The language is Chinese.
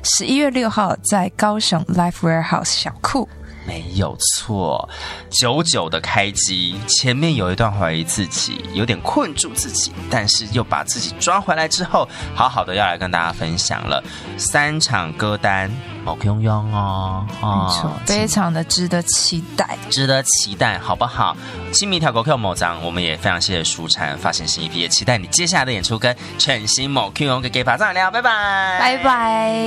11月6号在高雄 Live Warehouse 小库。 没有错，99的开机，前面有一段怀疑自己，有点困住自己，但是又把自己抓回来之后，好好的要来跟大家分享了3场歌单，毛用用哦， 没错，非常的值得期待， 值得期待，好不好？新米条狗 Q 某张，我们也非常谢谢舒产发现新一批，也期待你接下来的演出跟全新某 Q 用给给法上聊，拜拜， 拜拜。